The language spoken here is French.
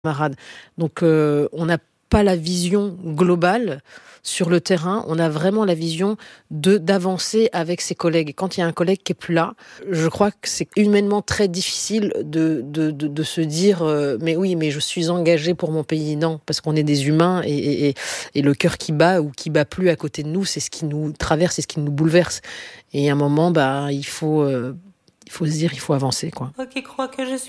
camarades. Donc on n'a pas la vision globale sur le terrain, on a vraiment la vision d'avancer avec ses collègues. Et quand il y a un collègue qui est plus là, je crois que c'est humainement très difficile de se dire mais oui, mais je suis engagé pour mon pays. Non, parce qu'on est des humains et le cœur qui bat ou qui bat plus à côté de nous, c'est ce qui nous traverse, c'est ce qui nous bouleverse. Et à un moment, il faut se dire, il faut avancer, quoi. Toi qui crois que je suis